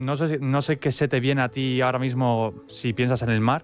No sé qué se te viene a ti ahora mismo si piensas en el mar.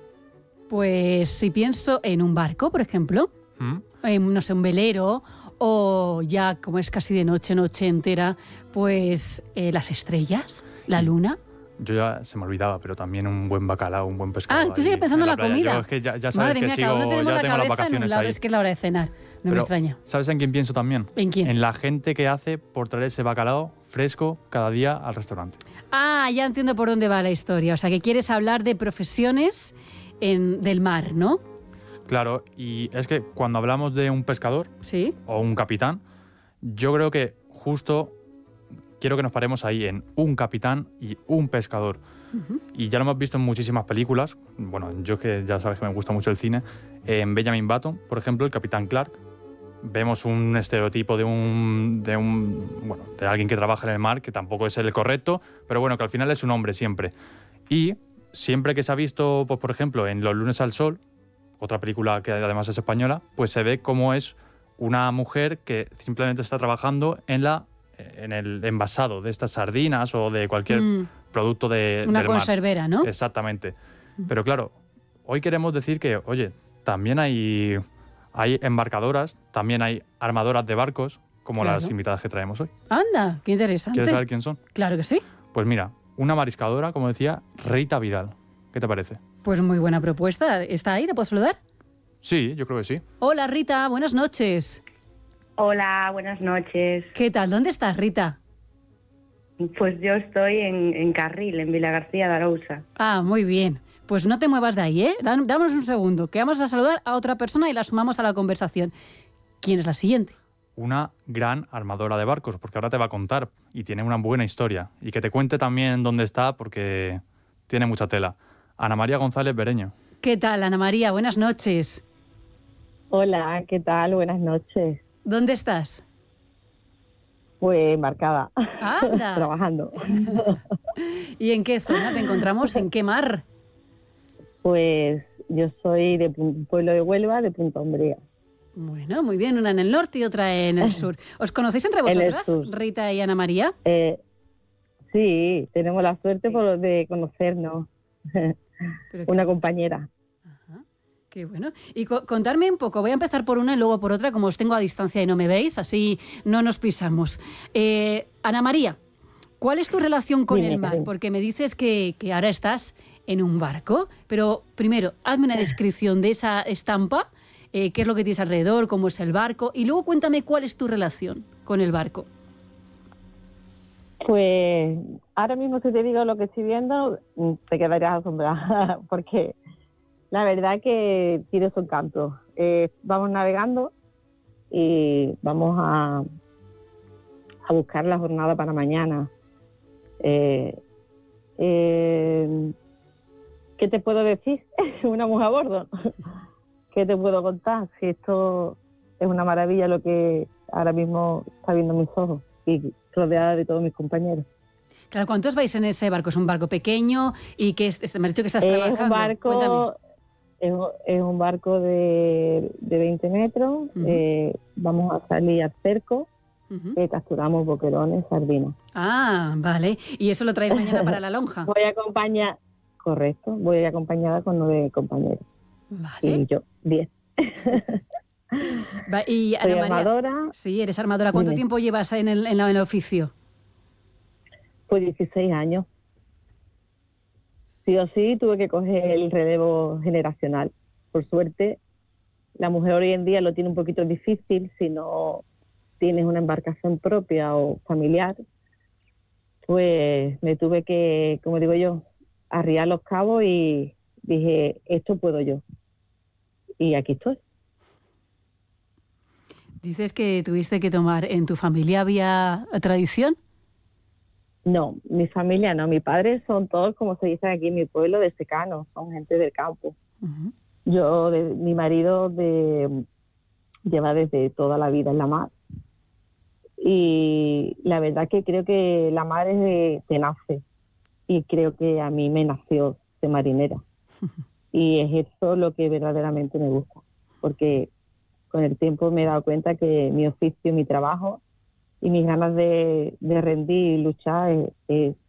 Pues si pienso en un barco, por ejemplo, no sé, un velero, o ya como es casi de noche, noche entera, pues las estrellas, la luna. Yo ya se me olvidaba, pero también un buen bacalao, un buen pescado. Tú sigues pensando en la playa. comida. Yo es que ya sabes Madre que mía, sigo, cada uno tenemos ya la tengo las cabeza en un vacaciones lado, ahí. es que es la hora de cenar. No me extraña. ¿Sabes en quién pienso también? ¿En quién? En la gente que hace por traer ese bacalao fresco cada día al restaurante. Ah, ya entiendo por dónde va la historia. O sea, que quieres hablar de profesiones del mar, ¿no? Claro, y es que cuando hablamos de un pescador ¿Sí? o un capitán, yo creo que justo quiero que nos paremos ahí en un capitán y un pescador. Y ya lo hemos visto en muchísimas películas. Bueno, yo que ya sabes que me gusta mucho el cine. En Benjamin Button, por ejemplo, el capitán Clark, vemos un estereotipo de alguien que trabaja en el mar, que tampoco es el correcto, pero bueno, que al final es un hombre siempre. Y siempre que se ha visto, pues, por ejemplo, en Los lunes al sol, otra película que además es española, pues se ve cómo es una mujer que simplemente está trabajando en el envasado de estas sardinas o de cualquier producto del mar. Una conservera, ¿no? Exactamente. Pero claro, hoy queremos decir que, oye, también hay embarcadoras, también hay armadoras de barcos, como las invitadas que traemos hoy. Anda, qué interesante. ¿Quieres saber quién son? Claro que sí. Pues mira, una mariscadora, como decía, Rita Vidal. ¿Qué te parece? Pues muy buena propuesta. ¿Está ahí? ¿Le puedo saludar? Sí, yo creo que sí. Hola, Rita. Buenas noches. Hola, buenas noches. ¿Qué tal? ¿Dónde estás, Rita? Pues yo estoy en Carril, en Vilagarcía de Arousa. Ah, muy bien. Pues no te muevas de ahí, ¿eh? Damos un segundo, que vamos a saludar a otra persona y la sumamos a la conversación. ¿Quién es la siguiente? Una gran armadora de barcos, porque ahora te va a contar y tiene una buena historia. Y que te cuente también dónde está, porque tiene mucha tela. Ana María González Bereño. ¿Qué tal, Ana María? Buenas noches. Hola, ¿qué tal? Buenas noches. ¿Dónde estás? Pues embarcada. ¡Anda! Trabajando. ¿Y en qué zona te encontramos? ¿En qué mar? Pues yo soy de un pueblo de Huelva, de Punta Umbría. Bueno, muy bien. Una en el norte y otra en el sur. ¿Os conocéis entre vosotras, Rita y Ana María? Sí, tenemos la suerte de conocernos. Una compañera. Ajá, qué bueno. Y contarme un poco, voy a empezar por una y luego por otra, como os tengo a distancia y no me veis, así no nos pisamos. Ana María, ¿cuál es tu relación con el mar? Porque me dices que ahora estás en un barco, pero primero, hazme una descripción de esa estampa, qué es lo que tienes alrededor, cómo es el barco, y luego cuéntame cuál es tu relación con el barco. Pues ahora mismo si te digo lo que estoy viendo, te quedarías asombrada, porque la verdad que tiene su encanto. Vamos navegando y vamos a buscar la jornada para mañana. ¿Qué te puedo decir? Una mujer a bordo. ¿Qué te puedo contar? Si esto es una maravilla lo que ahora mismo está viendo mis ojos y rodeada de todos mis compañeros. Claro, ¿cuántos vais en ese barco? ¿Es un barco pequeño? ¿Y qué me has dicho que estás trabajando? Es un barco de 20 metros. Vamos a salir al cerco, capturamos boquerones, sardinas. Ah, vale. ¿Y eso lo traéis mañana para la lonja? Voy acompañada con 9 compañeros. Vale. Y yo, 10. Y Ana María, armadora. Sí, eres armadora. ¿Cuánto tiempo llevas en el oficio? Pues 16 años. Sí o sí tuve que coger el relevo generacional. Por suerte, la mujer hoy en día lo tiene un poquito difícil si no tienes una embarcación propia o familiar. Pues me tuve que, como digo yo, arriar los cabos y dije, esto puedo yo. Y aquí estoy. Dices que tuviste que tomar. ¿En tu familia había tradición? No, mi familia no. Mis padres son todos, como se dice aquí en mi pueblo, de secano. Son gente del campo. Mi marido lleva desde toda la vida en la mar. Y la verdad que creo que la mar te nace. Y creo que a mí me nació de marinera. Y es eso lo que verdaderamente me gusta. Porque con el tiempo me he dado cuenta que mi oficio, mi trabajo y mis ganas de rendir y luchar es